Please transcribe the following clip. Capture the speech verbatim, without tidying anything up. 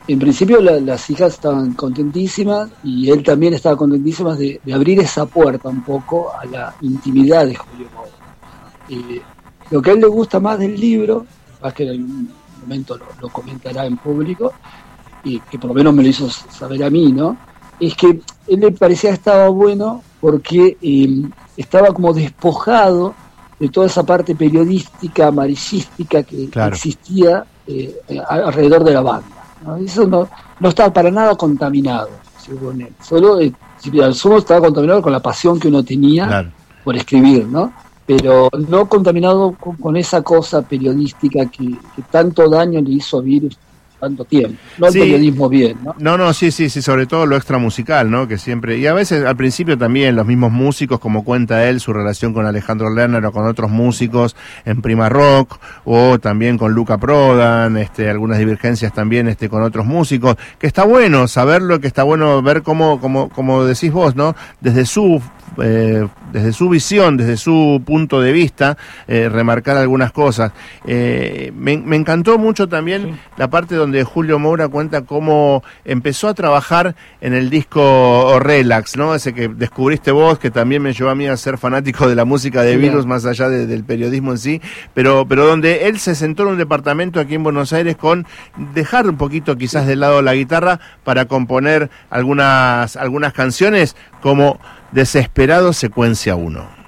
en principio la, las hijas estaban contentísimas y él también estaba contentísimo de, de abrir esa puerta un poco a la intimidad de Julio Moura. Eh, lo que a él le gusta más del libro, más que en algún momento lo, lo comentará en público, y que por lo menos me lo hizo saber a mí, ¿no? Es que él le parecía que estaba bueno porque eh, estaba como despojado de toda esa parte periodística, amarillística que claro. existía eh, alrededor de la banda, ¿no? Eso no, no estaba para nada contaminado, según él. Solo, eh, al sumo estaba contaminado con la pasión que uno tenía claro. por escribir, ¿no? Pero no contaminado con, con esa cosa periodística que, que tanto daño le hizo a Virus tanto tiempo, no el sí. periodismo bien, ¿no? No, no, sí, sí, sí, sobre todo lo extra musical, ¿no? Que siempre, y a veces al principio también los mismos músicos, como cuenta él, su relación con Alejandro Lerner o con otros músicos en Prima Rock, o también con Luca Prodan, este, algunas divergencias también este, con otros músicos, que está bueno saberlo, que está bueno ver cómo, como, como decís vos, ¿no? Desde su Eh, desde su visión, desde su punto de vista, eh, remarcar algunas cosas. Eh, me, me encantó mucho también sí. la parte donde Julio Moura cuenta cómo empezó a trabajar en el disco Relax, ¿no? Ese que descubriste vos, que también me llevó a mí a ser fanático de la música de Virus, sí. más allá de, del periodismo en sí, pero, pero donde él se sentó en un departamento aquí en Buenos Aires con dejar un poquito quizás de lado la guitarra para componer algunas, algunas canciones como Desesperado Secuencia uno.